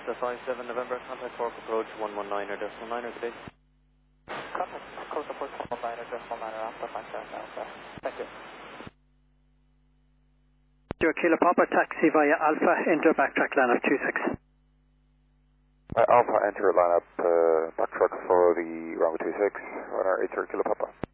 Alpha 57 November, contact Cork approach 119 or decimal 9 or good day. Contact Cork approach 119 or decimal 9 or Alpha 57 Alpha. Thank you. Kilo Papa, taxi via Alpha, enter backtrack line of 26. Alpha, enter line up backtrack for the runway 26, runner 80 Kilo Papa.